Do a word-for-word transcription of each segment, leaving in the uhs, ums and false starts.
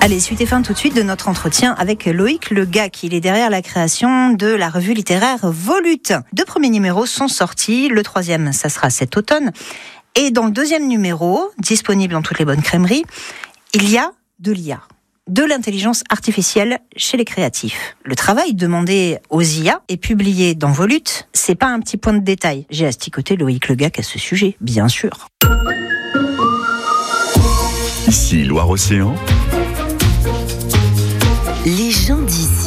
Allez, suite et fin tout de suite de notre entretien avec Loïc Legac. Il est derrière la création de la revue littéraire Volute. Deux premiers numéros sont sortis. Le troisième, ça sera cet automne. Et dans le deuxième numéro, disponible dans toutes les bonnes crèmeries, il y a de l'I A, de l'intelligence artificielle chez les créatifs. Le travail demandé aux I A est publié dans Volute. C'est pas un petit point de détail. J'ai asticoté Loïc Legac à ce sujet, bien sûr. Ici Loire-Océan. Les gens d'ici.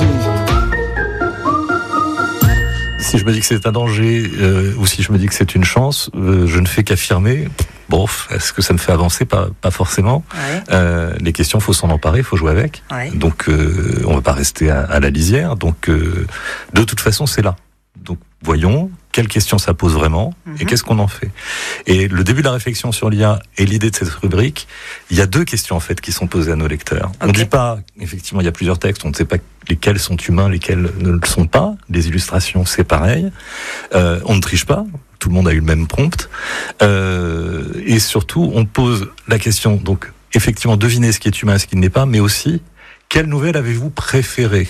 Si je me dis que c'est un danger euh, ou si je me dis que c'est une chance, euh, je ne fais qu'affirmer. Bon, est-ce que ça me fait avancer? Pas, pas forcément. Ouais. Euh, les questions, faut s'en emparer, faut jouer avec. Ouais. Donc, euh, on va pas rester à, à la lisière. Donc, euh, de toute façon, c'est là. Donc, voyons quelles questions ça pose vraiment et Mhm. qu'est-ce qu'on en fait. Et le début de la réflexion sur l'I A et l'idée de cette rubrique, il y a deux questions en fait qui sont posées à nos lecteurs. On ne Ok. dit pas, effectivement, il y a plusieurs textes, on ne sait pas lesquels sont humains, lesquels ne le sont pas. Les illustrations, c'est pareil. Euh, on ne triche pas. Tout le monde a eu le même prompt. Euh, et surtout, on pose la question, donc, effectivement, devinez ce qui est humain et ce qui ne l'est pas, mais aussi, quelle nouvelle avez-vous préférée?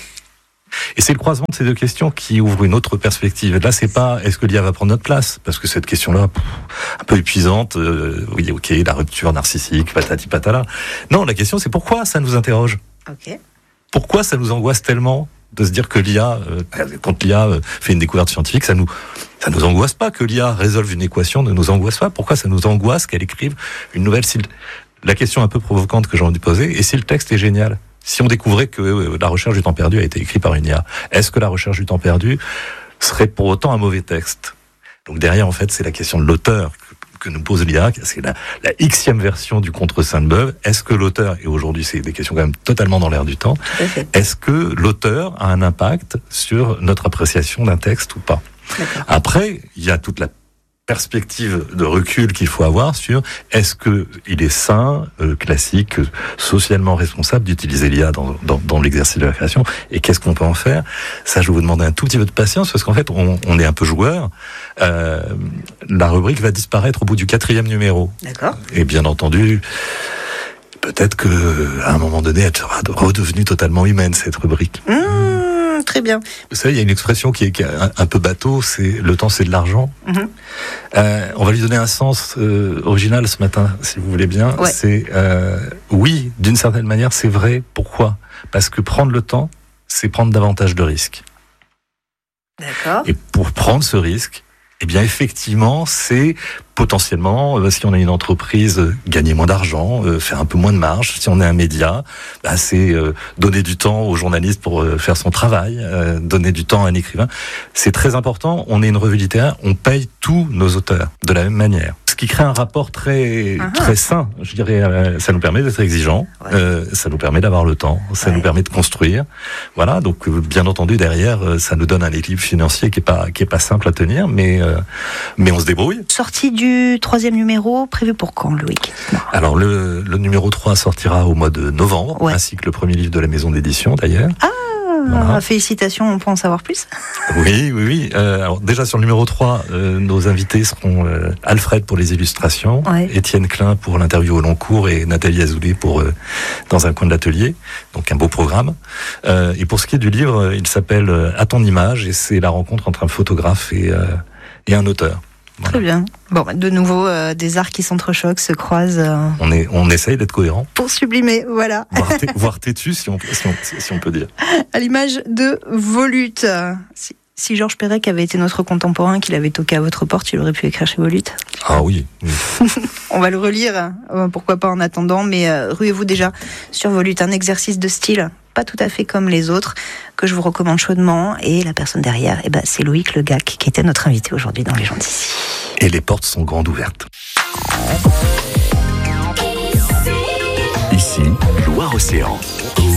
Et c'est le croisement de ces deux questions qui ouvre une autre perspective. Là, c'est pas est-ce que l'I A va prendre notre place? Parce que cette question-là, pff, un peu épuisante, euh, oui, ok, la rupture narcissique, patati patala. Non, la question, c'est pourquoi ça nous interroge? Ok. Pourquoi ça nous angoisse tellement de se dire que l'I A, euh, quand l'I A euh, fait une découverte scientifique, ça nous, ça nous angoisse pas. Que l'I A résolve une équation ne nous angoisse pas. Pourquoi ça nous angoisse qu'elle écrive une nouvelle? Si la question un peu provocante que j'ai envie de poser, et si le texte est génial? Si on découvrait que euh, La recherche du temps perdu a été écrit par une I A, est-ce que La recherche du temps perdu serait pour autant un mauvais texte? Donc derrière, en fait, c'est la question de l'auteur que, que nous pose l'I A, c'est la, la xème version du contre Sainte-Beuve. Est-ce que l'auteur, et aujourd'hui c'est des questions quand même totalement dans l'air du temps, Tout à fait. est-ce que l'auteur a un impact sur notre appréciation d'un texte ou pas? D'accord. Après, il y a toute la perspective de recul qu'il faut avoir sur est-ce que il est sain, euh, classique, euh, socialement responsable d'utiliser l'I A dans, dans, dans l'exercice de la création, et qu'est-ce qu'on peut en faire? Ça, je vais vous demander un tout petit peu de patience parce qu'en fait, on, on est un peu joueur. Euh, la rubrique va disparaître au bout du quatrième numéro. D'accord. Et bien entendu, peut-être que à un moment donné, elle sera redevenue totalement humaine, cette rubrique. Mmh, très bien. Vous savez, il y a une expression qui est, qui est un, un peu bateau, c'est le temps, c'est de l'argent. Mhm. Euh, on va lui donner un sens euh, original ce matin, si vous voulez bien. Ouais. C'est euh, oui, d'une certaine manière, c'est vrai. Pourquoi? Parce que prendre le temps, c'est prendre davantage de risques. D'accord. Et pour prendre ce risque, eh bien effectivement, c'est potentiellement, euh, si on est une entreprise, euh, gagner moins d'argent, euh, faire un peu moins de marge. Si on est un média, bah, c'est euh, donner du temps au journaliste pour euh, faire son travail, euh, donner du temps à un écrivain. C'est très important. On est une revue littéraire, on paye tous nos auteurs de la même manière. Ce qui crée un rapport très Uh-huh. très sain, je dirais. Euh, ça nous permet d'être exigeants, Ouais. euh, ça nous permet d'avoir le temps, ça Ouais. nous permet de construire. Voilà. Donc euh, bien entendu derrière, euh, ça nous donne un équilibre financier qui est pas qui est pas simple à tenir, mais euh, mais on se débrouille. Sortie du troisième numéro, prévu pour quand, Loïc? Non. Alors le, le numéro trois sortira au mois de novembre, Ouais. ainsi que le premier livre de la maison d'édition d'ailleurs. Ah, Voilà. félicitations, on peut en savoir plus? Oui, oui, oui. Euh, alors déjà sur le numéro trois, euh, nos invités seront euh, Alfred pour les illustrations, Ouais. Étienne Klein pour l'interview au long cours et Nathalie Azoulay pour euh, Dans un coin de l'atelier. Donc un beau programme. Euh, et pour ce qui est du livre, euh, il s'appelle euh, À ton image et c'est la rencontre entre un photographe et, euh, et un auteur. Voilà. Très bien. Bon, de nouveau, euh, des arts qui s'entrechoquent, se croisent euh, On, est, on essaye d'être cohérent, pour sublimer, voilà. voire, té- voire têtu si on, si, on, si on peut dire. À l'image de Volute. Si, si Georges Perec avait été notre contemporain, qu'il avait toqué à votre porte, il aurait pu écrire chez Volute. Ah oui, oui. On va le relire, euh, pourquoi pas en attendant, mais euh, ruez-vous déjà sur Volute, un exercice de style pas tout à fait comme les autres, que je vous recommande chaudement. Et la personne derrière, eh ben, c'est Loïc Legac, qui était notre invité aujourd'hui dans Les gens d'ici. Et les portes sont grandes ouvertes. Ici, Loire-Océan.